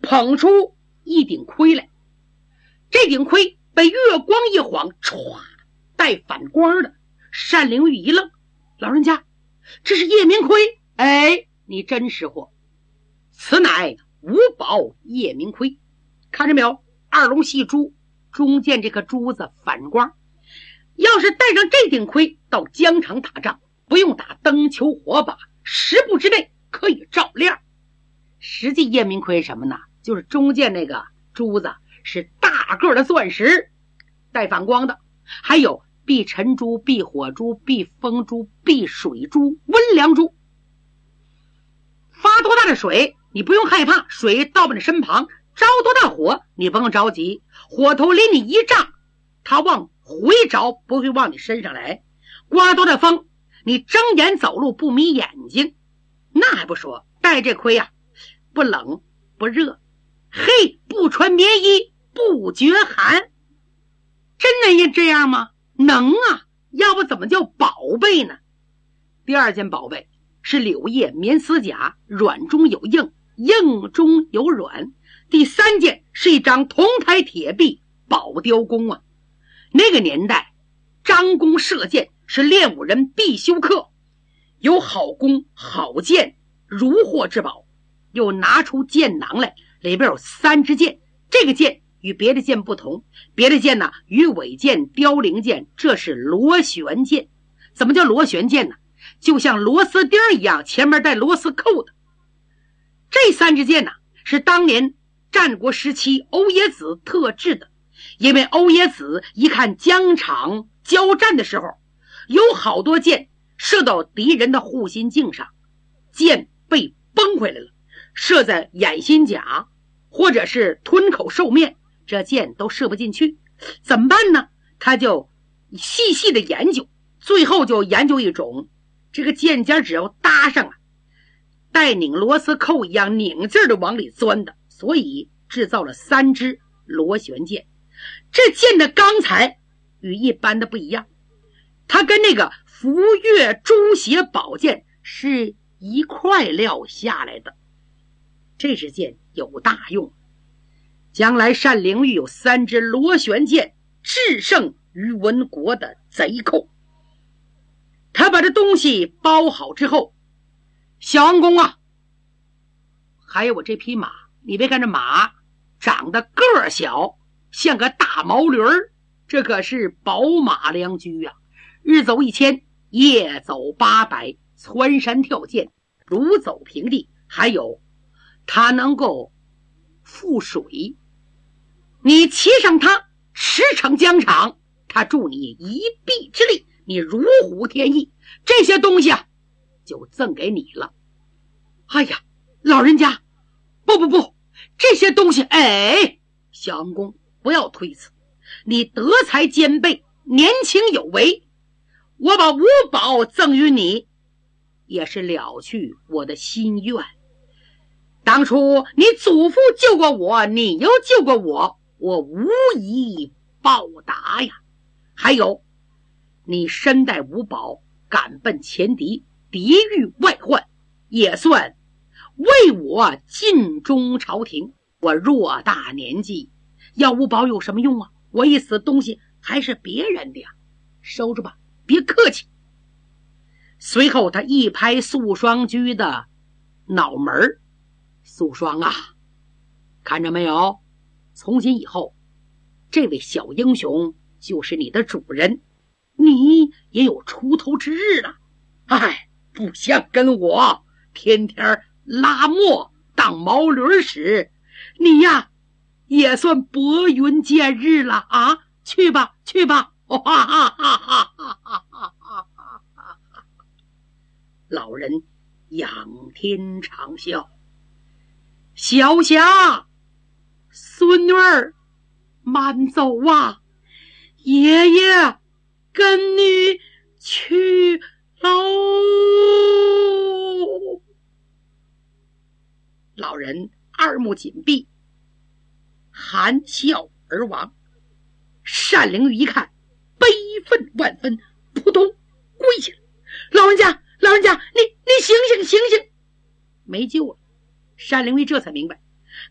捧出一顶盔来。这顶盔被月光一晃，歘，带反光的。单灵玉一愣，老人家，这是夜明盔？哎，你真识货，此乃五宝夜明盔。看着没有，二龙戏珠，中间这颗珠子反光。要是戴上这顶盔到疆场打仗，不用打灯球火把，10步之内可以照亮。实际夜明盔什么呢？就是中间那个珠子是大个的钻石，带反光的，还有避尘珠、避火珠、避风珠、避水珠、温凉珠。发多大的水你不用害怕，水到你身旁；着多大火你不用着急，火头离你一丈，它往回着，不会往你身上来。刮多大风你睁眼走路不眯眼睛。那还不说，戴这盔啊，不冷不热，嘿，不穿棉衣不觉寒。真能这样吗？能啊，要不怎么叫宝贝呢？第二件宝贝是柳叶棉丝甲，软中有硬，硬中有软。第三件是一张铜台铁壁宝雕弓啊。那个年代张弓射箭是练武人必修课，有好弓好箭如获至宝。又拿出箭囊来，里边有3支箭，这个箭与别的箭不同，别的箭呢，鱼尾箭、凋零箭，这是螺旋箭。怎么叫螺旋箭呢？就像螺丝钉一样，前面带螺丝扣的。这3支箭呢，是当年战国时期欧冶子特制的，因为欧冶子一看疆场交战的时候，有好多箭射到敌人的护心镜上，箭被崩回来了，射在眼心甲或者是吞口兽面，这箭都射不进去，怎么办呢？他就细细的研究，最后就研究一种，这个箭尖只要搭上啊，带拧螺丝扣一样拧劲儿的往里钻的，所以制造了3支螺旋箭。这箭的钢材与一般的不一样，它跟那个福月朱血宝剑是一块料下来的。这支箭有大用，将来单灵玉有3支螺旋箭，制胜于文国的贼寇。他把这东西包好之后，小王公啊，还有我这匹马，你别看这马长得个儿小，像个大毛驴儿，这可是宝马良驹啊，日走1000，夜走800，蹿山跳涧，如走平地，还有它能够覆水。你骑上它驰骋疆场，它助你一臂之力，你如虎添翼。这些东西啊，就赠给你了。哎呀，老人家，不，这些东西，哎，小王公不要推辞，你德才兼备，年轻有为，我把五宝赠予你，也是了去我的心愿。当初你祖父救过我，你又救过我，我无以报答呀。还有，你身带五宝，赶奔前敌，抵御外患，也算为我尽忠朝廷。我偌大年纪，要五宝有什么用啊？我一死，东西还是别人的呀，收着吧，别客气。随后他一拍素双居的脑门，素双啊，看着没有，从今以后这位小英雄就是你的主人，你也有出头之日了。哎，不像跟我天天拉磨当毛驴使，你呀也算拨云见日了啊！去吧去吧，哈哈哈哈哈哈！老人仰天长啸，小霞，孙女儿慢走啊，爷爷跟你去喽。老人二目紧闭，含笑而亡。单灵玉一看，悲愤万分，扑通跪下了。老人家，你醒醒醒醒！没救了。单灵玉这才明白，